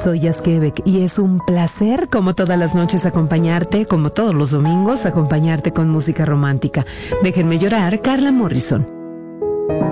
soy Jazz Quebec y es un placer, como todas las noches, acompañarte, como todos los domingos, acompañarte con música romántica. Déjenme llorar, Carla Morrison.